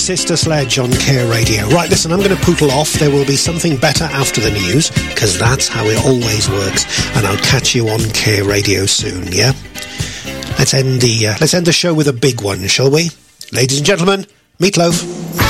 Sister Sledge on Care Radio. Right, listen, I'm going to pootle off. There will be something better after the news, because that's how it always works. And I'll catch you on Care Radio soon, yeah? Let's end the show with a big one, shall we? Ladies and gentlemen, Meatloaf.